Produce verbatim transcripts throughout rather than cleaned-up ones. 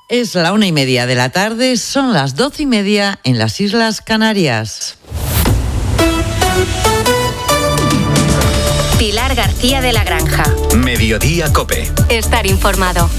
Es la una y media de la tarde, son las doce y media en las Islas Canarias. Pilar García de la Granja. Mediodía COPE. Estar informado.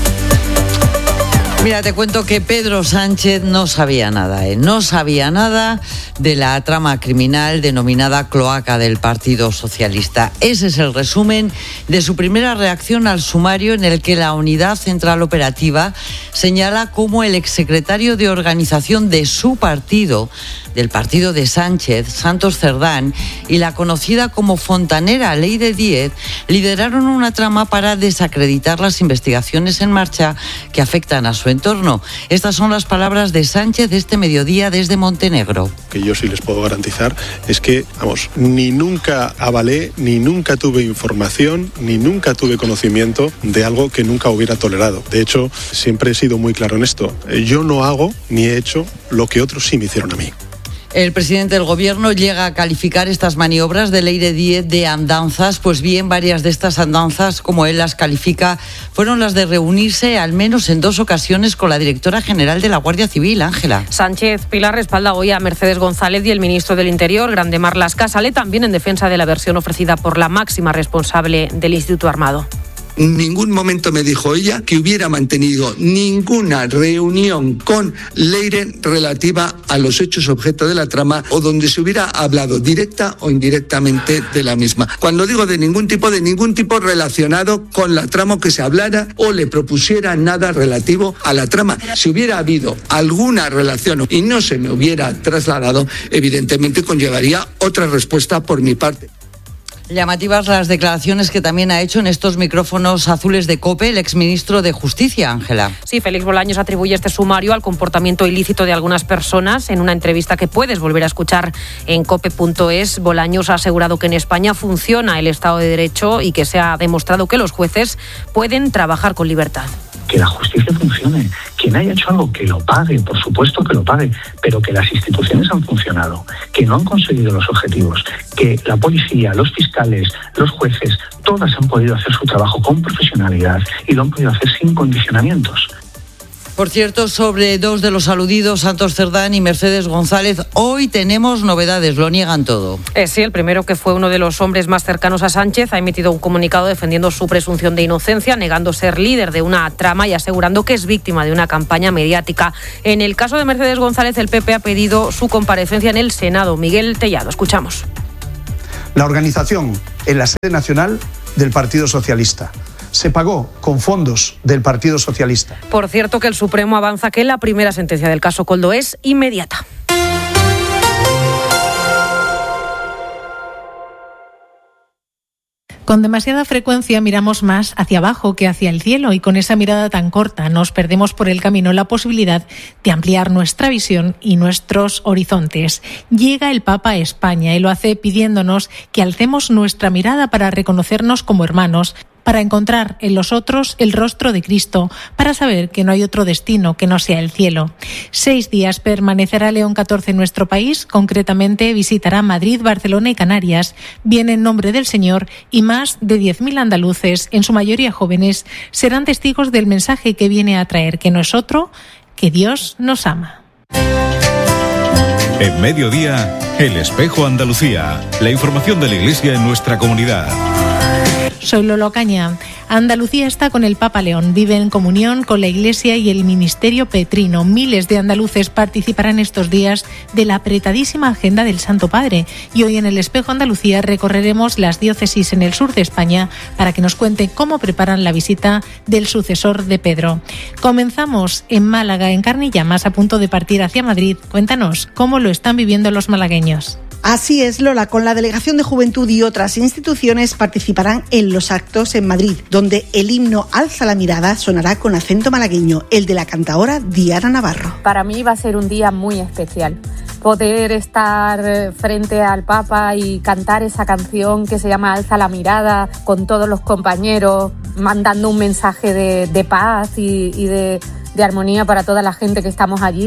Mira, te cuento que Pedro Sánchez no sabía nada, ¿eh? No sabía nada de la trama criminal denominada Cloaca del Partido Socialista. Ese es el resumen de su primera reacción al sumario, en el que la Unidad Central Operativa señala cómo el exsecretario de organización de su partido, del partido de Sánchez, Santos Cerdán, y la conocida como fontanera Leire Díez, lideraron una trama para desacreditar las investigaciones en marcha que afectan a su entorno. Estas son las palabras de Sánchez este mediodía desde Montenegro. Que yo sí les puedo garantizar es que, vamos, ni nunca avalé, ni nunca tuve información, ni nunca tuve conocimiento de algo que nunca hubiera tolerado. De hecho, siempre he sido muy claro en esto. Yo no hago ni he hecho lo que otros sí me hicieron a mí. El presidente del Gobierno llega a calificar estas maniobras de Leire Díez de andanzas. Pues bien, varias de estas andanzas, como él las califica, fueron las de reunirse al menos en dos ocasiones con la directora general de la Guardia Civil, Ángela. Sánchez Pilar respalda hoy a Mercedes González y el ministro del Interior, Grande Marlaska, sale también en defensa de la versión ofrecida por la máxima responsable del Instituto Armado. En ningún momento me dijo ella que hubiera mantenido ninguna reunión con Leire relativa a los hechos objeto de la trama o donde se hubiera hablado directa o indirectamente de la misma. Cuando digo de ningún tipo, de ningún tipo relacionado con la trama, que se hablara o le propusiera nada relativo a la trama. Si hubiera habido alguna relación y no se me hubiera trasladado, evidentemente conllevaría otra respuesta por mi parte. Llamativas las declaraciones que también ha hecho en estos micrófonos azules de COPE el exministro de Justicia, Ángela. Sí, Félix Bolaños atribuye este sumario al comportamiento ilícito de algunas personas. En una entrevista que puedes volver a escuchar en cope punto es, Bolaños ha asegurado que en España funciona el Estado de Derecho y que se ha demostrado que los jueces pueden trabajar con libertad. Que la justicia funcione, quien haya hecho algo que lo pague, por supuesto que lo pague, pero que las instituciones han funcionado, que no han conseguido los objetivos, que la policía, los fiscales, los jueces, todas han podido hacer su trabajo con profesionalidad y lo han podido hacer sin condicionamientos. Por cierto, sobre dos de los aludidos, Santos Cerdán y Mercedes González, hoy tenemos novedades, lo niegan todo. Eh, sí, el primero, que fue uno de los hombres más cercanos a Sánchez, ha emitido un comunicado defendiendo su presunción de inocencia, negando ser líder de una trama y asegurando que es víctima de una campaña mediática. En el caso de Mercedes González, el P P ha pedido su comparecencia en el Senado. Miguel Tellado, escuchamos. La organización en la sede nacional del Partido Socialista se pagó con fondos del Partido Socialista. Por cierto, que el Supremo avanza que la primera sentencia del caso Koldo es inmediata. Con demasiada frecuencia miramos más hacia abajo que hacia el cielo, y con esa mirada tan corta nos perdemos por el camino la posibilidad de ampliar nuestra visión y nuestros horizontes. Llega el Papa a España y lo hace pidiéndonos que alcemos nuestra mirada para reconocernos como hermanos, para encontrar en los otros el rostro de Cristo, para saber que no hay otro destino que no sea el cielo. Seis días permanecerá León catorce en nuestro país, concretamente visitará Madrid, Barcelona y Canarias. Viene en nombre del Señor y más de diez mil andaluces, en su mayoría jóvenes, serán testigos del mensaje que viene a traer, que no es otro, que Dios nos ama. En Mediodía, El Espejo Andalucía, la información de la Iglesia en nuestra comunidad. Soy Lolo Caña. Andalucía está con el Papa León, vive en comunión con la Iglesia y el ministerio petrino. Miles de andaluces participarán estos días de la apretadísima agenda del Santo Padre. Y hoy en El Espejo Andalucía recorreremos las diócesis en el sur de España para que nos cuente cómo preparan la visita del sucesor de Pedro. Comenzamos en Málaga, en Carne y Llamas, a punto de partir hacia Madrid. Cuéntanos cómo lo están viviendo los malagueños. Así es, Lola, con la Delegación de Juventud y otras instituciones participarán en los actos en Madrid, donde el himno Alza la mirada sonará con acento malagueño, el de la cantaora Diana Navarro. Para mí va a ser un día muy especial. Poder estar frente al Papa y cantar esa canción que se llama Alza la mirada, con todos los compañeros, mandando un mensaje de, de paz y, y de, de armonía para toda la gente que estamos allí.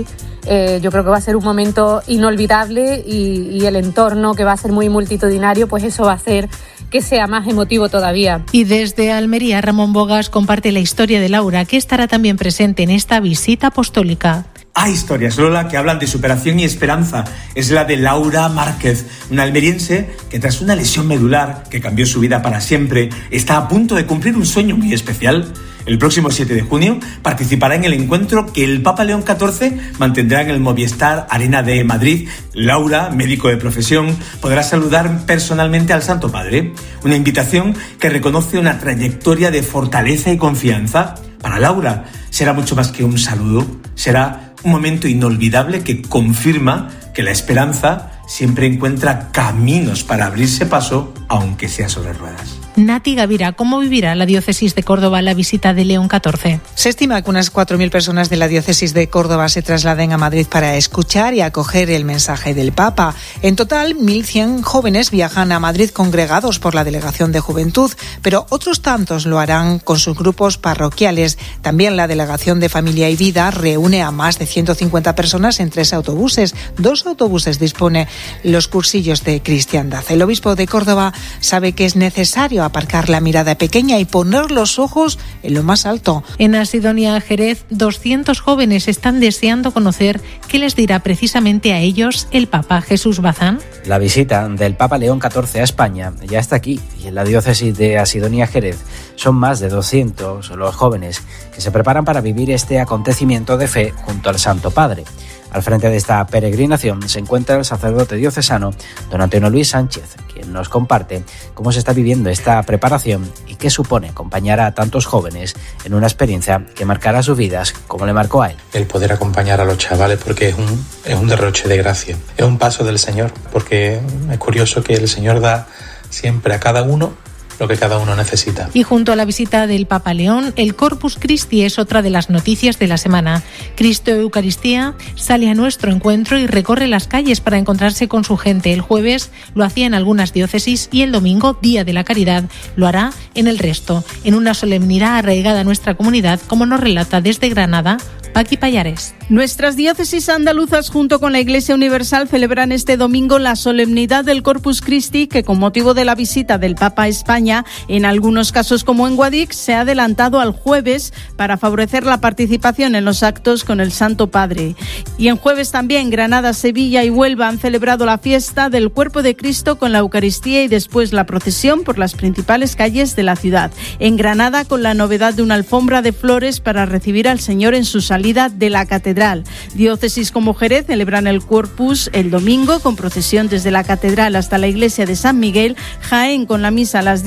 Eh, yo creo que va a ser un momento inolvidable y, y el entorno, que va a ser muy multitudinario, pues eso va a hacer que sea más emotivo todavía. Y desde Almería, Ramón Bogas comparte la historia de Laura, que estará también presente en esta visita apostólica. Hay historias, Lola, que hablan de superación y esperanza. Es la de Laura Márquez, una almeriense que tras una lesión medular que cambió su vida para siempre, está a punto de cumplir un sueño muy especial. El próximo siete de junio participará en el encuentro que el Papa León catorce mantendrá en el Movistar Arena de Madrid. Laura, médico de profesión, podrá saludar personalmente al Santo Padre. Una invitación que reconoce una trayectoria de fortaleza y confianza. Para Laura será mucho más que un saludo, será un momento inolvidable que confirma que la esperanza siempre encuentra caminos para abrirse paso, aunque sea sobre ruedas. Nati Gavira, ¿cómo vivirá la diócesis de Córdoba la visita de León catorce? Se estima que unas cuatro mil personas de la diócesis de Córdoba se trasladen a Madrid para escuchar y acoger el mensaje del Papa. En total, mil cien jóvenes viajan a Madrid congregados por la Delegación de Juventud, pero otros tantos lo harán con sus grupos parroquiales. También la Delegación de Familia y Vida reúne a más de ciento cincuenta personas en tres autobuses. Dos autobuses dispone los cursillos de cristiandad. El obispo de Córdoba sabe que es necesario aparcar la mirada pequeña y poner los ojos en lo más alto. En Asidonia Jerez, doscientos jóvenes están deseando conocer qué les dirá precisamente a ellos el Papa. Jesús Bazán. La visita del Papa León catorce a España ya está aquí, y en la diócesis de Asidonia Jerez son más de doscientos los jóvenes que se preparan para vivir este acontecimiento de fe junto al Santo Padre. Al frente de esta peregrinación se encuentra el sacerdote diocesano don Antonio Luis Sánchez, quien nos comparte cómo se está viviendo esta preparación y qué supone acompañar a tantos jóvenes en una experiencia que marcará sus vidas como le marcó a él. El poder acompañar a los chavales, porque es un, es un derroche de gracia, es un paso del Señor, porque es curioso que el Señor da siempre a cada uno lo que cada uno necesita. Y junto a la visita del Papa León, el Corpus Christi es otra de las noticias de la semana. Cristo Eucaristía sale a nuestro encuentro y recorre las calles para encontrarse con su gente. El jueves lo hacía en algunas diócesis y el domingo, Día de la Caridad, lo hará en el resto, en una solemnidad arraigada a nuestra comunidad, como nos relata desde Granada Paqui Payares. Nuestras diócesis andaluzas junto con la Iglesia Universal celebran este domingo la solemnidad del Corpus Christi, que con motivo de la visita del Papa a España, en algunos casos como en Guadix, se ha adelantado al jueves para favorecer la participación en los actos con el Santo Padre. Y en jueves también Granada, Sevilla y Huelva han celebrado la fiesta del Cuerpo de Cristo con la Eucaristía y después la procesión por las principales calles de la ciudad. En Granada con la novedad de una alfombra de flores para recibir al Señor en su salida de la catedral. Diócesis como Jerez celebran el Corpus el domingo con procesión desde la catedral hasta la iglesia de San Miguel. Jaén con la misa a las